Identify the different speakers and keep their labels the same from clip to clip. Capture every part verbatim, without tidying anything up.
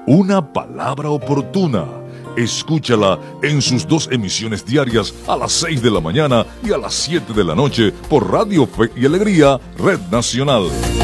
Speaker 1: Una palabra oportuna. Escúchala en sus dos emisiones diarias a las seis de la mañana y a las siete de la noche por Radio Fe y Alegría, Red Nacional.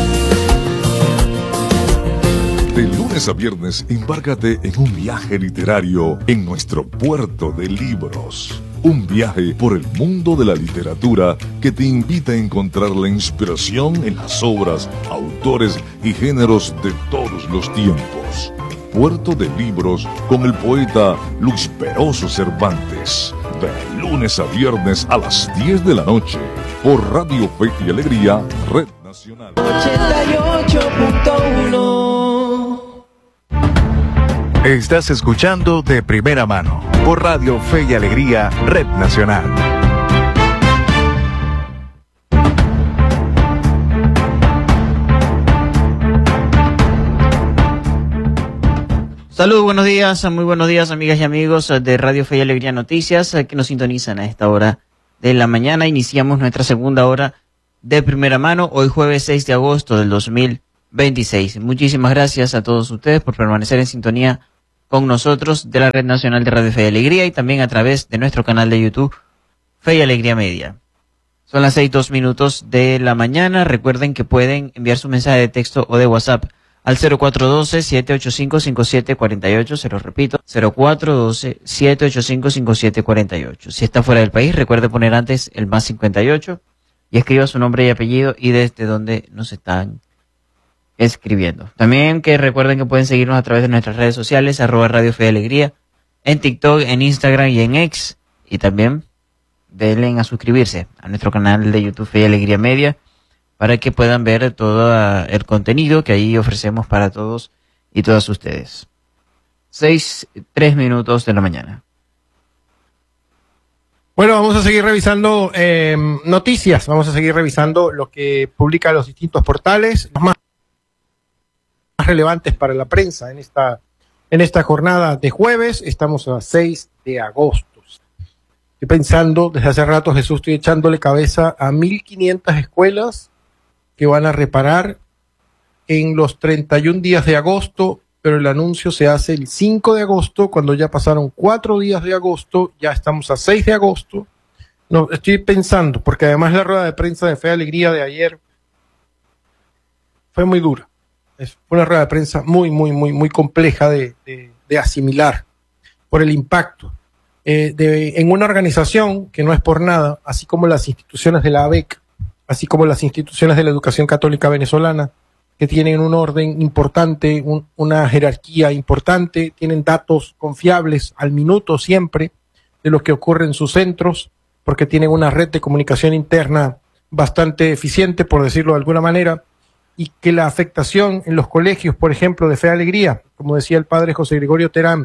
Speaker 1: De lunes a viernes, embárcate en un viaje literario en nuestro puerto de libros. Un viaje por el mundo de la literatura que te invita a encontrar la inspiración en las obras, autores y géneros de todos los tiempos. Puerto de Libros con el poeta Luis Peroso Cervantes. De lunes a viernes a las diez de la noche por Radio Fe y Alegría, Red Nacional.
Speaker 2: ochenta y ocho punto uno.
Speaker 3: Estás escuchando De Primera Mano por Radio Fe y Alegría, Red Nacional.
Speaker 4: Saludos, buenos días, muy buenos días amigas y amigos de Radio Fe y Alegría Noticias que nos sintonizan a esta hora de la mañana. Iniciamos nuestra segunda hora de Primera Mano, hoy jueves seis de agosto del dos mil veintiséis. Muchísimas gracias a todos ustedes por permanecer en sintonía con nosotros de la Red Nacional de Radio Fe y Alegría y también a través de nuestro canal de YouTube Fe y Alegría Media. Son las seis, dos minutos de la mañana. Recuerden que pueden enviar su mensaje de texto o de WhatsApp al cero cuatro uno dos, siete ocho cinco, cinco siete cuatro ocho, se lo repito, cero cuatro uno dos, siete ocho cinco, cinco siete cuatro ocho. Si está fuera del país, recuerde poner antes el más cincuenta y ocho y escriba su nombre y apellido y desde donde nos están escribiendo. También que recuerden que pueden seguirnos a través de nuestras redes sociales, arroba Radio Fe y Alegría, en TikTok, en Instagram y en X, y también denle a suscribirse a nuestro canal de YouTube Fe y Alegría Media, para que puedan ver todo el contenido que ahí ofrecemos para todos y todas ustedes. Seis, tres minutos de la mañana.
Speaker 5: Bueno, vamos a seguir revisando eh, noticias, vamos a seguir revisando lo que publican los distintos portales, los más relevantes para la prensa en esta, en esta jornada de jueves. Estamos a seis de agosto. Estoy pensando, desde hace rato, Jesús, estoy echándole cabeza a mil quinientas escuelas que van a reparar en los treinta y un días de agosto, pero el anuncio se hace el cinco de agosto, cuando ya pasaron cuatro días de agosto, ya estamos a seis de agosto. No, estoy pensando, porque además la rueda de prensa de Fe y Alegría de ayer fue muy dura. Es, fue una rueda de prensa muy, muy, muy, muy compleja de, de, de asimilar por el impacto. Eh, de, en una organización que no es por nada, así como las instituciones de la A B E C, así como las instituciones de la educación católica venezolana, que tienen un orden importante, un, una jerarquía importante, tienen datos confiables al minuto siempre de lo que ocurre en sus centros, porque tienen una red de comunicación interna bastante eficiente, por decirlo de alguna manera, y que la afectación en los colegios, por ejemplo, de Fe y Alegría, como decía el padre José Gregorio Terán,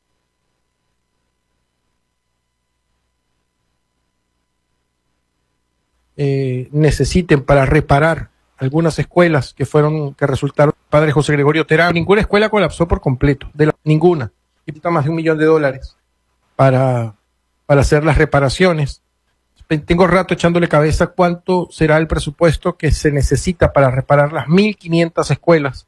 Speaker 5: Eh, necesiten para reparar algunas escuelas que fueron, que resultaron, padre José Gregorio Terán, ninguna escuela colapsó por completo, de la, ninguna, y está más de un millón de dólares para, para hacer las reparaciones. Tengo rato echándole cabeza cuánto será el presupuesto que se necesita para reparar las mil quinientas escuelas.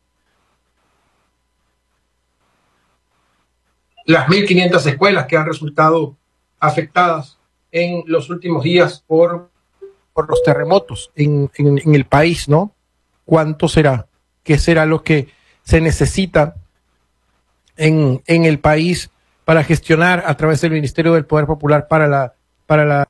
Speaker 5: Las mil quinientas escuelas que han resultado afectadas en los últimos días por por los terremotos en, en, en el país, ¿no? ¿Cuánto será? ¿Qué será lo que se necesita en, en el país para gestionar a través del Ministerio del Poder Popular para la, para la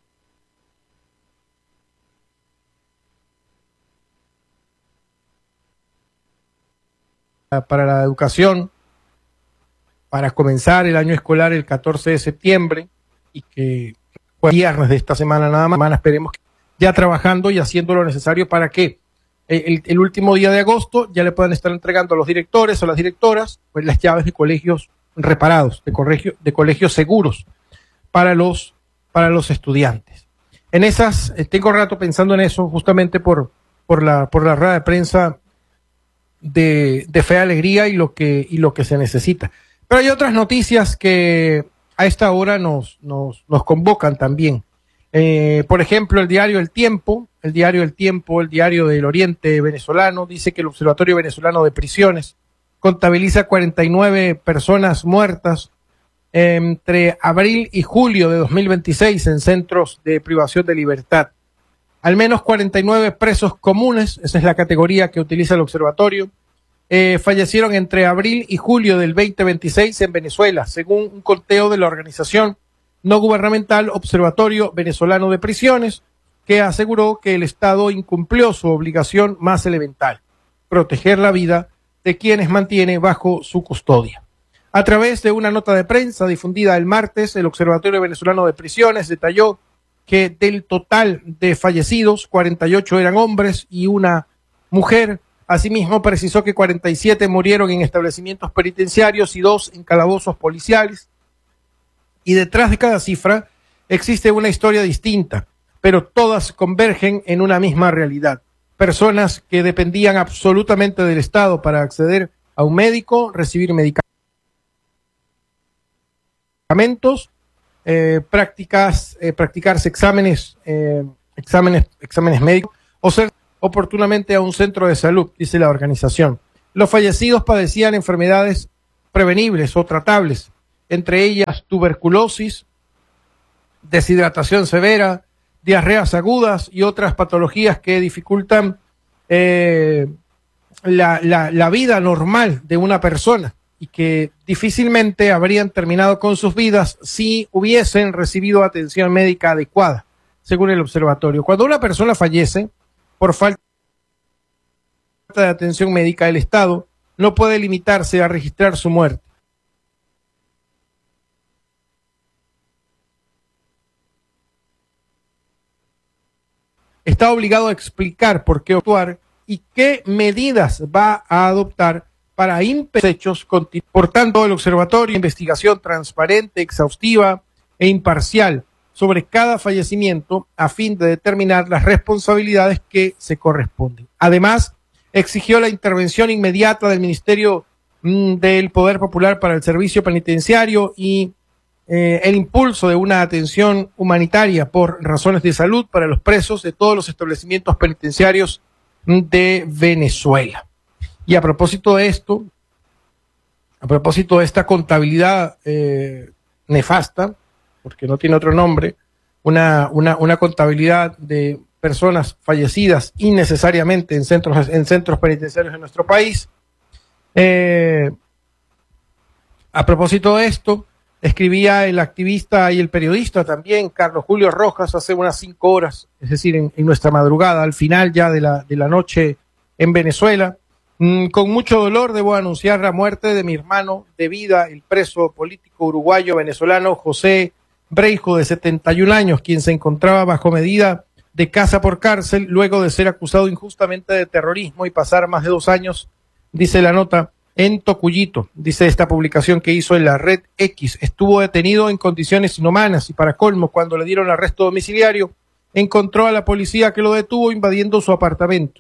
Speaker 5: para la educación, para comenzar el año escolar el catorce de septiembre y que fue viernes de esta semana nada más, esperemos que ya trabajando y haciendo lo necesario para que el, el último día de agosto ya le puedan estar entregando a los directores o las directoras pues las llaves de colegios reparados, de, colegio, de colegios seguros para los, para los estudiantes. En esas, eh, tengo rato pensando en eso justamente por, por, la, por la rueda de prensa de, de Fe y Alegría y lo, que, y lo que se necesita. Pero hay otras noticias que a esta hora nos, nos, nos convocan también. Eh, por ejemplo, el diario El Tiempo, el diario El Tiempo, el diario del Oriente venezolano, dice que el Observatorio Venezolano de Prisiones contabiliza cuarenta y nueve personas muertas entre abril y julio de dos mil veintiséis en centros de privación de libertad. Al menos cuarenta y nueve presos comunes, esa es la categoría que utiliza el observatorio, eh, fallecieron entre abril y julio del veinte veintiséis en Venezuela, según un conteo de la organización no gubernamental Observatorio Venezolano de Prisiones, que aseguró que el Estado incumplió su obligación más elemental, proteger la vida de quienes mantiene bajo su custodia. A través de una nota de prensa difundida el martes, el Observatorio Venezolano de Prisiones detalló que del total de fallecidos, cuarenta y ocho eran hombres y una mujer. Asimismo, precisó que cuarenta y siete murieron en establecimientos penitenciarios y dos en calabozos policiales. Y detrás de cada cifra existe una historia distinta, pero todas convergen en una misma realidad. Personas que dependían absolutamente del Estado para acceder a un médico, recibir medicamentos, Eh, prácticas, eh, practicarse exámenes, eh, exámenes, exámenes médicos o ser oportunamente a un centro de salud, dice la organización. Los fallecidos padecían enfermedades prevenibles o tratables, entre ellas tuberculosis, deshidratación severa, diarreas agudas y otras patologías que dificultan eh, la, la, la vida normal de una persona, y que difícilmente habrían terminado con sus vidas si hubiesen recibido atención médica adecuada, según el observatorio. Cuando una persona fallece por falta de atención médica, el Estado no puede limitarse a registrar su muerte. Está obligado a explicar por qué actuar y qué medidas va a adoptar para impedir hechos. Por tanto, el observatorio, investigación transparente, exhaustiva e imparcial sobre cada fallecimiento a fin de determinar las responsabilidades que se corresponden. Además, exigió la intervención inmediata del Ministerio mm, del Poder Popular para el Servicio Penitenciario y eh, el impulso de una atención humanitaria por razones de salud para los presos de todos los establecimientos penitenciarios de Venezuela. Y a propósito de esto, a propósito de esta contabilidad eh, nefasta, porque no tiene otro nombre, una, una, una contabilidad de personas fallecidas innecesariamente en centros, en centros penitenciarios de nuestro país. Eh, a propósito de esto, escribía el activista y el periodista también, Carlos Julio Rojas, hace unas cinco horas, es decir, en, en nuestra madrugada, al final ya de la, de la noche en Venezuela. Mm, con mucho dolor debo anunciar la muerte de mi hermano de vida, el preso político uruguayo venezolano José Breijo, de setenta y un años, quien se encontraba bajo medida de casa por cárcel luego de ser acusado injustamente de terrorismo y pasar más de dos años, dice la nota, en Tocuyito. Dice esta publicación que hizo en la red X. Estuvo detenido en condiciones inhumanas y, para colmo, cuando le dieron arresto domiciliario, encontró a la policía que lo detuvo invadiendo su apartamento.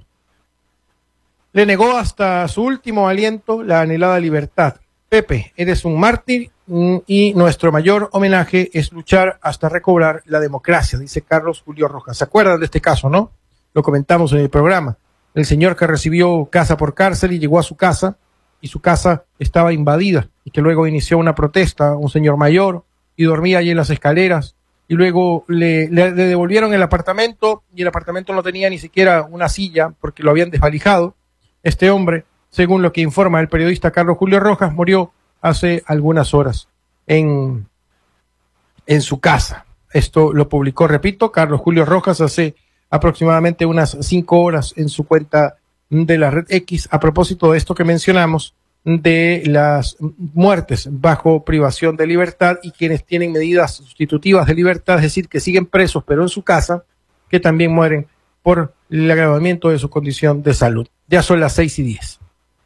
Speaker 5: Le negó hasta su último aliento la anhelada libertad. Pepe, eres un mártir y nuestro mayor homenaje es luchar hasta recobrar la democracia, dice Carlos Julio Rojas. ¿Se acuerdan de este caso, no? Lo comentamos en el programa. El señor que recibió casa por cárcel y llegó a su casa y su casa estaba invadida y que luego inició una protesta, un señor mayor, y dormía allí en las escaleras y luego le, le, le devolvieron el apartamento y el apartamento no tenía ni siquiera una silla porque lo habían desvalijado. Este hombre, según lo que informa el periodista Carlos Julio Rojas, murió hace algunas horas en, en su casa. Esto lo publicó, repito, Carlos Julio Rojas hace aproximadamente unas cinco horas en su cuenta de la red X, a propósito de esto que mencionamos, de las muertes bajo privación de libertad y quienes tienen medidas sustitutivas de libertad, es decir, que siguen presos pero en su casa, que también mueren por el agravamiento de su condición de salud. Ya son las seis y diez.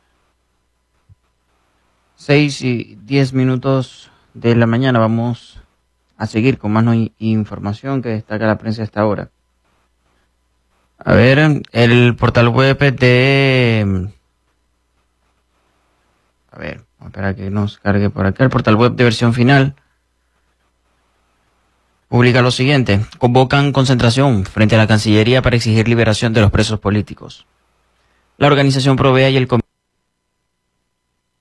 Speaker 4: Seis y diez minutos de la mañana. Vamos a seguir con más no información que destaca la prensa a esta hora. A ver, el portal web de... A ver, vamos a esperar que nos cargue por acá. El portal web de Versión Final publica lo siguiente. Convocan concentración frente a la Cancillería para exigir liberación de los presos políticos. La organización Provea y el Comité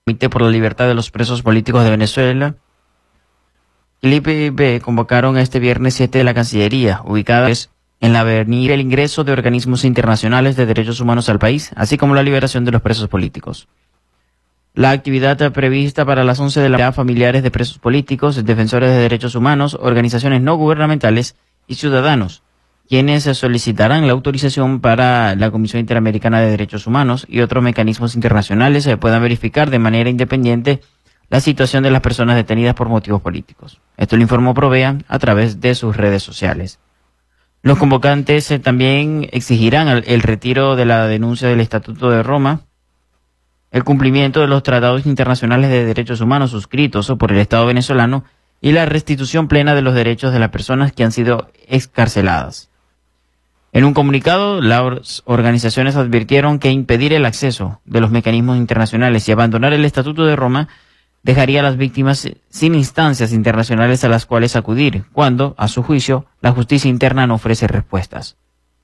Speaker 4: Comité por la Libertad de los Presos Políticos de Venezuela y el I P B convocaron este viernes siete de la Cancillería, ubicada en la avenida el ingreso de organismos internacionales de derechos humanos al país, así como la liberación de los presos políticos. La actividad prevista para las once de la mañana, familiares de presos políticos, defensores de derechos humanos, organizaciones no gubernamentales y ciudadanos, quienes solicitarán la autorización para la Comisión Interamericana de Derechos Humanos y otros mecanismos internacionales se puedan verificar de manera independiente la situación de las personas detenidas por motivos políticos. Esto lo informó Provea a través de sus redes sociales. Los convocantes eh, también exigirán el, el retiro de la denuncia del Estatuto de Roma, el cumplimiento de los tratados internacionales de derechos humanos suscritos por el Estado venezolano y la restitución plena de los derechos de las personas que han sido excarceladas. En un comunicado, las organizaciones advirtieron que impedir el acceso de los mecanismos internacionales y abandonar el Estatuto de Roma dejaría a las víctimas sin instancias internacionales a las cuales acudir, cuando, a su juicio, la justicia interna no ofrece respuestas.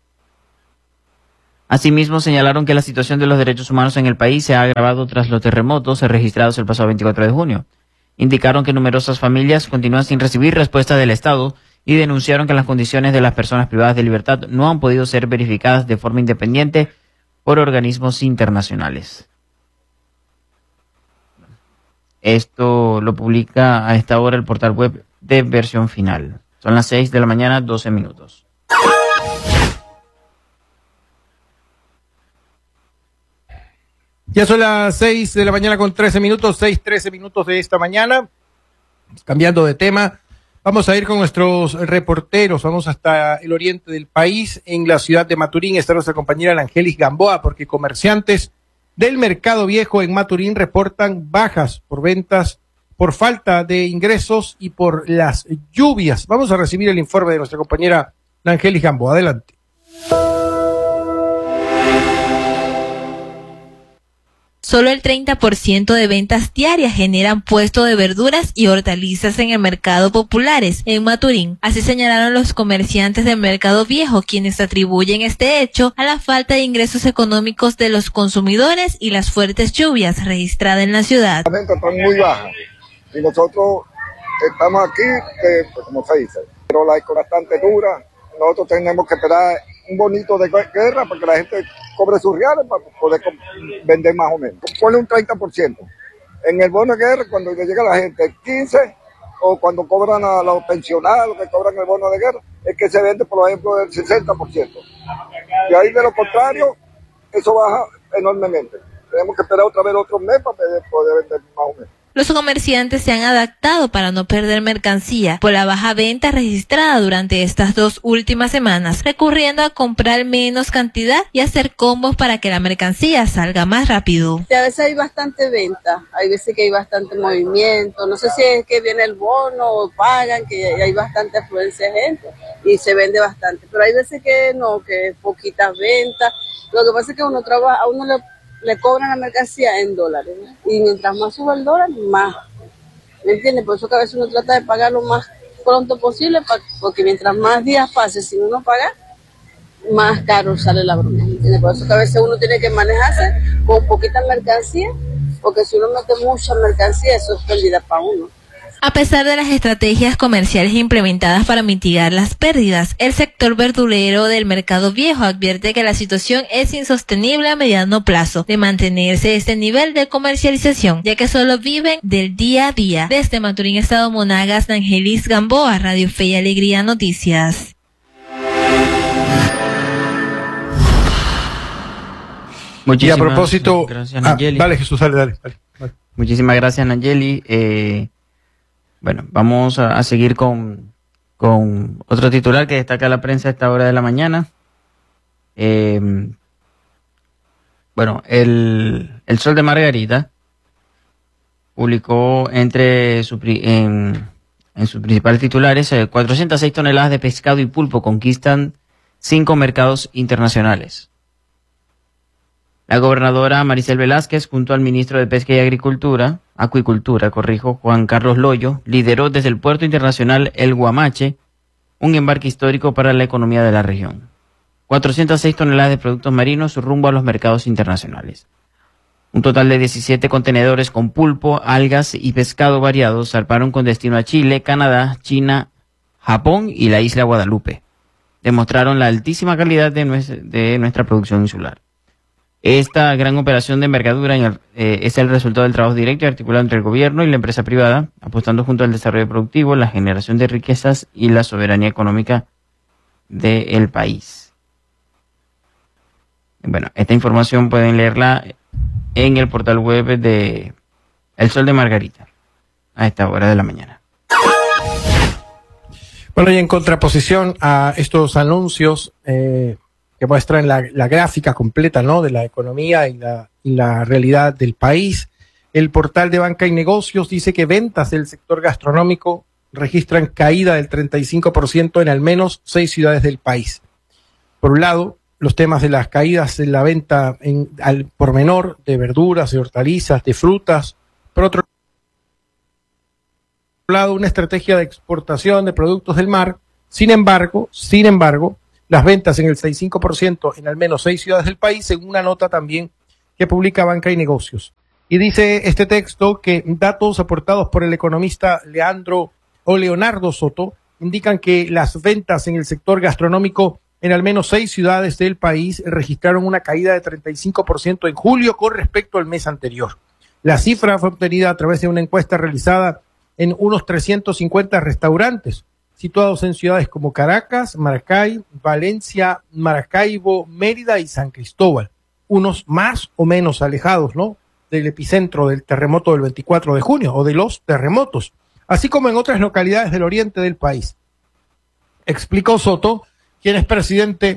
Speaker 4: Asimismo, señalaron que la situación de los derechos humanos en el país se ha agravado tras los terremotos registrados el pasado veinticuatro de junio. Indicaron que numerosas familias continúan sin recibir respuesta del Estado y denunciaron que las condiciones de las personas privadas de libertad no han podido ser verificadas de forma independiente por organismos internacionales. Esto lo publica a esta hora el portal web de Versión Final. Son las seis de la mañana, doce minutos.
Speaker 5: Ya son las seis de la mañana con trece minutos, seis, trece minutos de esta mañana. Cambiando de tema, vamos a ir con nuestros reporteros, vamos hasta el oriente del país, en la ciudad de Maturín. Está nuestra compañera Angelis Gamboa, porque comerciantes del Mercado Viejo en Maturín reportan bajas por ventas, por falta de ingresos y por las lluvias. Vamos a recibir el informe de nuestra compañera Angelis Gamboa. Adelante.
Speaker 6: Solo el treinta por ciento de ventas diarias generan puesto de verduras y hortalizas en el mercado populares en Maturín. Así señalaron los comerciantes del Mercado Viejo, quienes atribuyen este hecho a la falta de ingresos económicos de los consumidores y las fuertes lluvias registradas en la ciudad.
Speaker 7: Las ventas están muy bajas y nosotros estamos aquí, eh, pues como se dice, pero la economía es bastante dura. Nosotros tenemos que esperar un bonito de guerra para que la gente cobre sus reales para poder vender más o menos. Ponle un treinta por ciento. En el bono de guerra, cuando le llega la gente, quince por ciento, o cuando cobran a los pensionados que cobran el bono de guerra, es que se vende, por ejemplo, el sesenta por ciento. Y ahí, de lo contrario, eso baja enormemente. Tenemos que esperar otra vez otro mes para poder vender más o menos.
Speaker 6: Los comerciantes se han adaptado para no perder mercancía por la baja venta registrada durante estas dos últimas semanas, recurriendo a comprar menos cantidad y hacer combos para que la mercancía salga más rápido.
Speaker 8: A veces hay bastante venta, hay veces que hay bastante movimiento, no sé si es que viene el bono o pagan, que hay bastante afluencia de gente y se vende bastante, pero hay veces que no, que poquitas ventas. Lo que pasa es que uno trabaja, a uno le le cobran la mercancía en dólares, ¿no? Y mientras más sube el dólar, más, ¿me entiendes? Por eso que a veces uno trata de pagar lo más pronto posible, porque mientras más días pase sin uno pagar, más caro sale la broma, ¿me entiendes? Por eso que a veces uno tiene que manejarse con poquita mercancía, porque si uno mete mucha mercancía, eso es pérdida para uno.
Speaker 6: A pesar de las estrategias comerciales implementadas para mitigar las pérdidas, el sector verdurero del Mercado Viejo advierte que la situación es insostenible a mediano plazo de mantenerse este nivel de comercialización, ya que solo viven del día a día. Desde Maturín, Estado Monagas, Angelis Gamboa, Radio Fe y Alegría Noticias.
Speaker 5: Muchísimas y a propósito,
Speaker 4: gracias,
Speaker 5: ah, dale Jesús, dale, dale, dale, dale.
Speaker 4: Muchísimas gracias, Nayeli. Eh, Bueno, vamos a, a seguir con, con otro titular que destaca la prensa a esta hora de la mañana. Eh, bueno, el, el Sol de Margarita publicó entre su, en, en sus principales titulares eh, cuatrocientas seis toneladas de pescado y pulpo conquistan cinco mercados internacionales. La gobernadora Maricel Velázquez, junto al ministro de Pesca y Agricultura, Acuicultura, corrijo, Juan Carlos Loyo, lideró desde el puerto internacional El Guamache un embarque histórico para la economía de la región. cuatrocientas seis toneladas de productos marinos rumbo a los mercados internacionales. Un total de diecisiete contenedores con pulpo, algas y pescado variados zarparon con destino a Chile, Canadá, China, Japón y la isla Guadalupe. Demostraron la altísima calidad de nuestra, de nuestra producción insular. Esta gran operación de envergadura en el, eh, es el resultado del trabajo directo y articulado entre el gobierno y la empresa privada, apostando junto al desarrollo productivo, la generación de riquezas y la soberanía económica del país. Bueno, esta información pueden leerla en el portal web de El Sol de Margarita a esta hora de la mañana.
Speaker 5: Bueno, y en contraposición a estos anuncios eh, que muestran la, la gráfica completa, ¿no?, de la economía y la, y la realidad del país, el portal de Banca y Negocios dice que ventas del sector gastronómico registran caída del treinta y cinco por ciento en al menos seis ciudades del país. Por un lado, los temas de las caídas en la venta en, al por menor de verduras, de hortalizas, de frutas. Por otro lado, una estrategia de exportación de productos del mar. Sin embargo, sin embargo, las ventas en el sesenta y cinco por ciento en al menos seis ciudades del país, según una nota también que publica Banca y Negocios. Y dice este texto que datos aportados por el economista Leandro o Leonardo Soto indican que las ventas en el sector gastronómico en al menos seis ciudades del país registraron una caída de treinta y cinco por ciento en julio con respecto al mes anterior. La cifra fue obtenida a través de una encuesta realizada en unos trescientos cincuenta restaurantes situados en ciudades como Caracas, Maracay, Valencia, Maracaibo, Mérida y San Cristóbal, unos más o menos alejados, ¿no?, del epicentro del terremoto del veinticuatro de junio o de los terremotos, así como en otras localidades del oriente del país. Explicó Soto, quien es presidente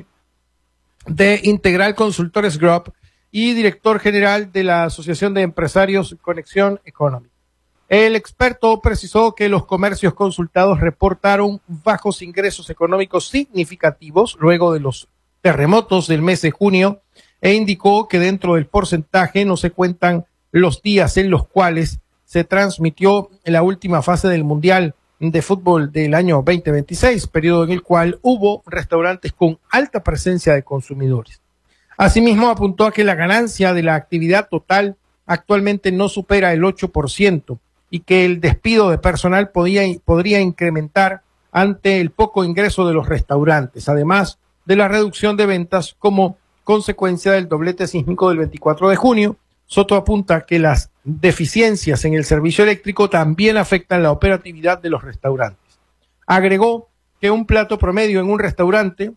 Speaker 5: de Integral Consultores Group y director general de la Asociación de Empresarios Conexión Económica. El experto precisó que los comercios consultados reportaron bajos ingresos económicos significativos luego de los terremotos del mes de junio e indicó que dentro del porcentaje no se cuentan los días en los cuales se transmitió la última fase del Mundial de Fútbol del año veinte veintiséis, periodo en el cual hubo restaurantes con alta presencia de consumidores. Asimismo, apuntó a que la ganancia de la actividad total actualmente no supera el ocho por ciento y que el despido de personal podía, podría incrementar ante el poco ingreso de los restaurantes, además de la reducción de ventas como consecuencia del doblete sísmico del veinticuatro de junio. Soto apunta que las deficiencias en el servicio eléctrico también afectan la operatividad de los restaurantes. Agregó que un plato promedio en un restaurante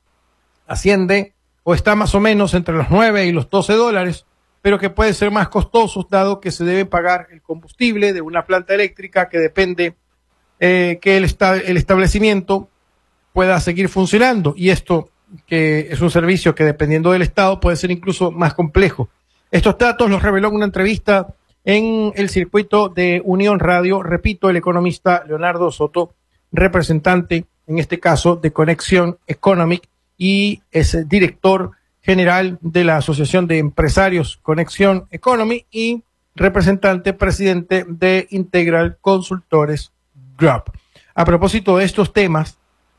Speaker 5: asciende o está más o menos entre los nueve y los doce dólares, pero que puede ser más costoso dado que se debe pagar el combustible de una planta eléctrica que depende eh, que el, esta, el establecimiento pueda seguir funcionando. Y esto, que es un servicio que dependiendo del estado puede ser incluso más complejo. Estos datos los reveló en una entrevista en el circuito de Unión Radio, repito, el economista Leonardo Soto, representante, en este caso, de Conexión Economic y es director general de la Asociación de Empresarios Conexión Economy y representante presidente de Integral Consultores Group. A propósito de estos temas,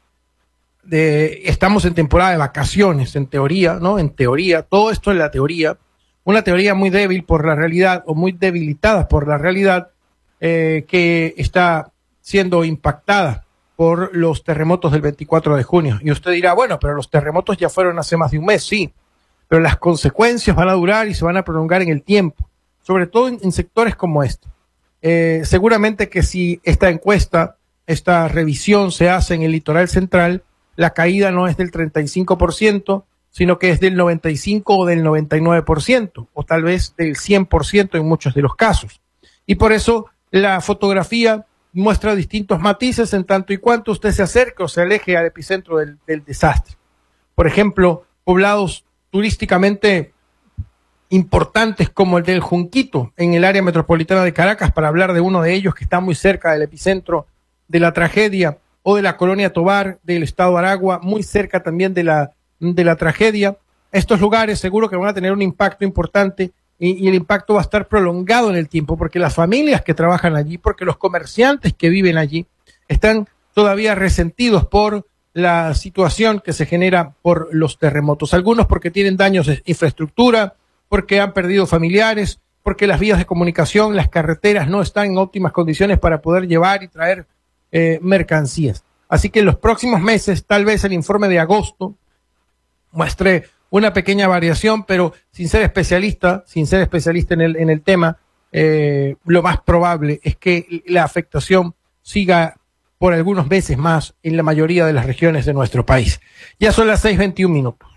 Speaker 5: de, estamos en temporada de vacaciones, en teoría, ¿no? En teoría, todo esto es la teoría, una teoría muy débil por la realidad o muy debilitada por la realidad eh, que está siendo impactada por los terremotos del veinticuatro de junio. Y usted dirá, bueno, pero los terremotos ya fueron hace más de un mes, sí, pero las consecuencias van a durar y se van a prolongar en el tiempo, sobre todo en, en sectores como este. Eh, seguramente que si esta encuesta, esta revisión se hace en el litoral central, la caída no es del treinta y cinco por ciento, sino que es del noventa y cinco o del noventa y nueve por ciento, o tal vez del cien por ciento en muchos de los casos. Y por eso la fotografía muestra distintos matices en tanto y cuanto usted se acerque o se aleje al epicentro del, del desastre. Por ejemplo, poblados turísticamente importantes como el del Junquito, en el área metropolitana de Caracas, para hablar de uno de ellos que está muy cerca del epicentro de la tragedia, o de la colonia Tobar del estado Aragua, muy cerca también de la, de la tragedia. Estos lugares seguro que van a tener un impacto importante y, y el impacto va a estar prolongado en el tiempo, porque las familias que trabajan allí, porque los comerciantes que viven allí, están todavía resentidos por la situación que se genera por los terremotos. Algunos porque tienen daños de infraestructura, porque han perdido familiares, porque las vías de comunicación, las carreteras no están en óptimas condiciones para poder llevar y traer eh, mercancías. Así que en los próximos meses, tal vez el informe de agosto muestre una pequeña variación, pero sin ser especialista, sin ser especialista en el, en el tema, eh, lo más probable es que la afectación siga por algunos meses más en la mayoría de las regiones de nuestro país. Ya son las seis veintiún minutos.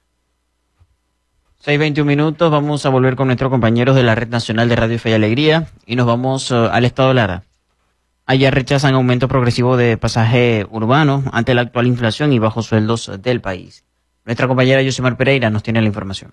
Speaker 4: seis veintiún minutos, vamos a volver con nuestros compañeros de la Red Nacional de Radio Fe y Alegría y nos vamos uh, al estado Lara. Allá rechazan aumento progresivo de pasaje urbano ante la actual inflación y bajos sueldos del país. Nuestra compañera Yosimar Pereira nos tiene la información.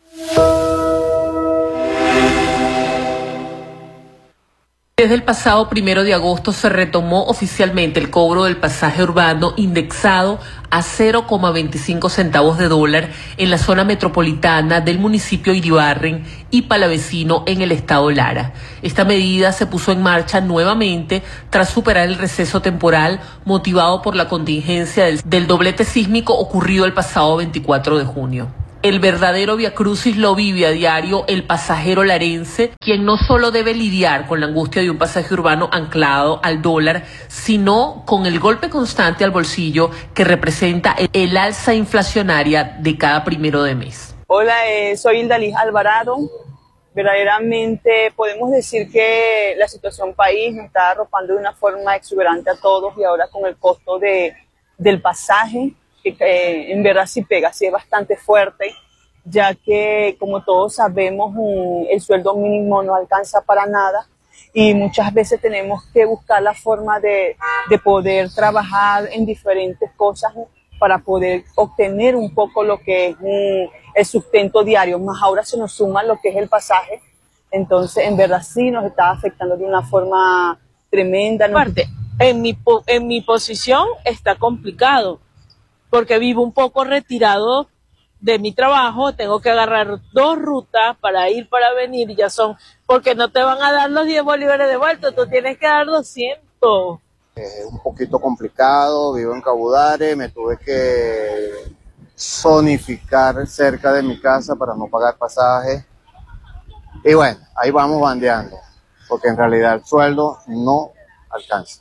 Speaker 9: Desde el pasado primero de agosto se retomó oficialmente el cobro del pasaje urbano indexado a cero coma veinticinco centavos de dólar en la zona metropolitana del municipio Iribarren y Palavecino en el estado Lara. Esta medida se puso en marcha nuevamente tras superar el receso temporal motivado por la contingencia del, del doblete sísmico ocurrido el pasado veinticuatro de junio. El verdadero viacrucis lo vive a diario el pasajero larense, quien no solo debe lidiar con la angustia de un pasaje urbano anclado al dólar, sino con el golpe constante al bolsillo que representa el, el alza inflacionaria de cada primero de mes.
Speaker 10: Hola, eh, soy Hildalis Alvarado. Verdaderamente podemos decir que la situación país nos está arropando de una forma exuberante a todos y ahora con el costo de, del pasaje, que eh, en verdad sí pega, sí es bastante fuerte, ya que como todos sabemos um, el sueldo mínimo no alcanza para nada y muchas veces tenemos que buscar la forma de, de poder trabajar en diferentes cosas para poder obtener un poco lo que es um, el sustento diario, más ahora se nos suma lo que es el pasaje, entonces en verdad sí nos está afectando de una forma tremenda.
Speaker 11: Aparte, en mi, en mi posición está complicado, porque vivo un poco retirado de mi trabajo, tengo que agarrar dos rutas para ir, para venir, y ya son, porque no te van a dar los diez bolívares de vuelta, tú tienes que dar doscientos.
Speaker 12: Es un poquito complicado, vivo en Cabudare, me tuve que zonificar cerca de mi casa para no pagar pasaje, y bueno, ahí vamos bandeando, porque en realidad el sueldo no alcanza.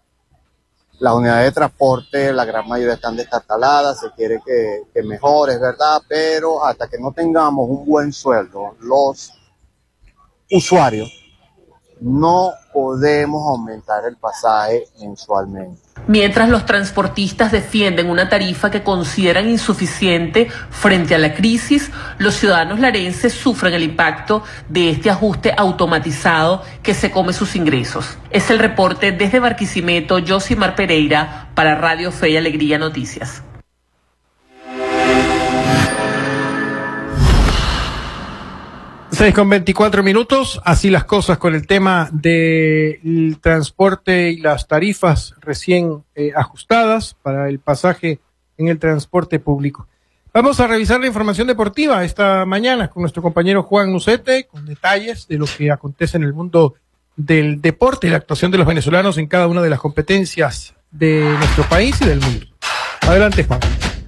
Speaker 12: Las unidades de transporte, la gran mayoría están destartaladas, se quiere que, que mejore, es verdad, pero hasta que no tengamos un buen sueldo, los usuarios no podemos aumentar el pasaje mensualmente.
Speaker 9: Mientras los transportistas defienden una tarifa que consideran insuficiente frente a la crisis, los ciudadanos larenses sufren el impacto de este ajuste automatizado que se come sus ingresos. Es el reporte desde Barquisimeto, Yosimar Pereira, para Radio Fe y Alegría Noticias.
Speaker 5: seis con veinticuatro minutos, así las cosas con el tema del transporte y las tarifas recién eh, ajustadas para el pasaje en el transporte público. Vamos a revisar la información deportiva esta mañana con nuestro compañero Juan Nucete, con detalles de lo que acontece en el mundo del deporte y la actuación de los venezolanos en cada una de las competencias de nuestro país y del mundo. Adelante, Juan.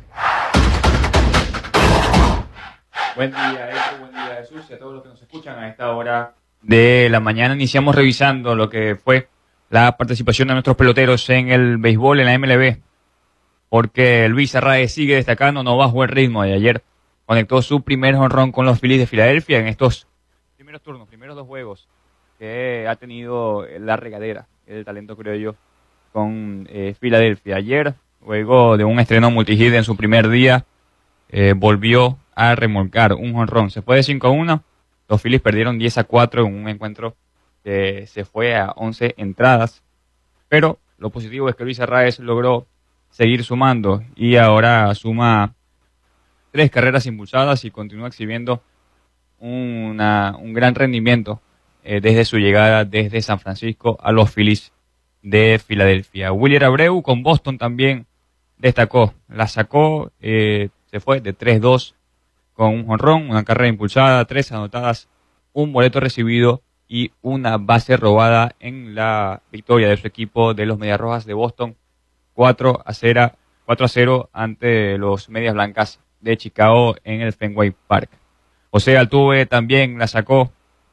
Speaker 13: Buen día, Eco, buen día, Jesús, y a todos los que nos escuchan a esta hora de la mañana. Iniciamos revisando lo que fue la participación de nuestros peloteros en el béisbol, en la M L B, porque Luis Arraez sigue destacando, no bajó el ritmo de ayer. Conectó su primer jonrón con los Phillies de Filadelfia en estos primeros turnos, primeros dos juegos que ha tenido la regadera, el talento criollo con eh, Filadelfia. Ayer, luego de un estreno multihit en su primer día, eh, volvió a remolcar un jonrón. Se fue de cinco a uno. Los Phillies perdieron diez a cuatro en un encuentro que se fue a once entradas. Pero lo positivo es que Luis Arraez logró seguir sumando y ahora suma tres carreras impulsadas y continúa exhibiendo una, un gran rendimiento eh, desde su llegada desde San Francisco a los Phillies de Filadelfia. Wilyer Abreu con Boston también destacó. La sacó, eh, se fue de tres dos con un jonrón, una carrera impulsada, tres anotadas, un boleto recibido y una base robada en la victoria de su equipo de los Medias Rojas de Boston, cuatro a cero ante los Medias Blancas de Chicago en el Fenway Park. José Altuve también la sacó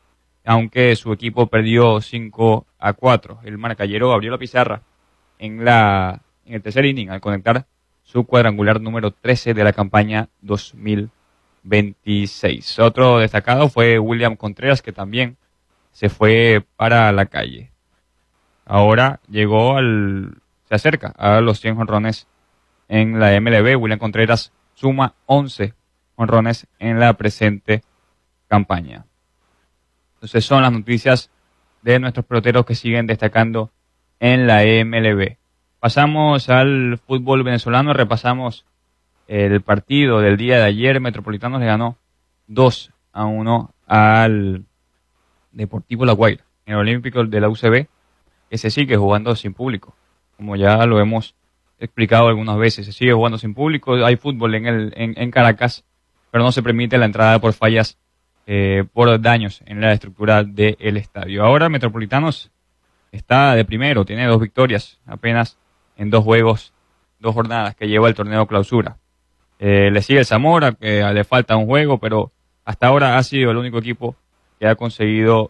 Speaker 13: aunque su equipo perdió cinco a cuatro. El marcallero abrió la pizarra en, la, en el tercer inning al conectar su cuadrangular número trece de la campaña dos mil veintiséis. Otro destacado fue William Contreras, que también se fue para la calle. Ahora llegó al, se acerca a los cien jonrones en la M L B. William Contreras suma once jonrones en la presente campaña. Entonces son las noticias de nuestros peloteros que siguen destacando en la M L B. Pasamos al fútbol venezolano, repasamos el partido del día de ayer. Metropolitanos le ganó dos a uno al Deportivo La Guaira, en el Olímpico de la U C B, que se sigue jugando sin público. Como ya lo hemos explicado algunas veces, se sigue jugando sin público. Hay fútbol en, el, en, en Caracas, pero no se permite la entrada por fallas, eh, por daños en la estructura del estadio. Ahora Metropolitanos está de primero, tiene dos victorias apenas en dos juegos, dos jornadas que lleva el torneo clausura. Eh, le sigue el Zamora, que le falta un juego, pero hasta ahora ha sido el único equipo que ha conseguido